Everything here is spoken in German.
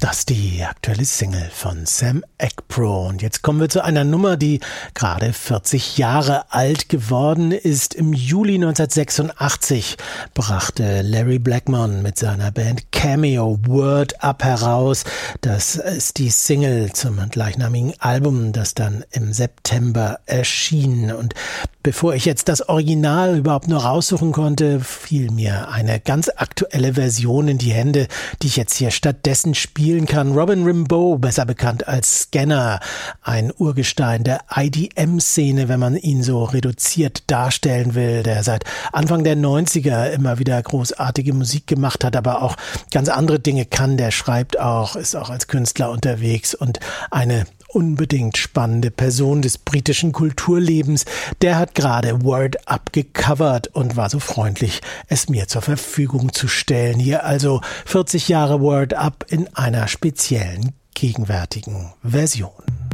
Das ist die aktuelle Single von Sam Ekbro. Und jetzt kommen wir zu einer Nummer, die gerade 40 Jahre alt geworden ist. Im Juli 1986 brachte Larry Blackmon mit seiner Band Cameo Word Up heraus. Das ist die Single zum gleichnamigen Album, das dann im September erschien. Und bevor ich jetzt das Original überhaupt nur raussuchen konnte, fiel mir eine ganz aktuelle Version in die Hände, die ich jetzt hier stattdessen spielen kann. Robin Rimbaud, besser bekannt als Scanner, ein Urgestein der IDM-Szene, wenn man ihn so reduziert darstellen will, der seit Anfang der 90er immer wieder großartige Musik gemacht hat, aber auch ganz andere Dinge kann. Der schreibt auch, ist auch als Künstler unterwegs und eine unbedingt spannende Person des britischen Kulturlebens. Der hat gerade Word Up gecovert und war so freundlich, es mir zur Verfügung zu stellen. Hier also 40 Jahre Word Up in einer speziellen, gegenwärtigen Version.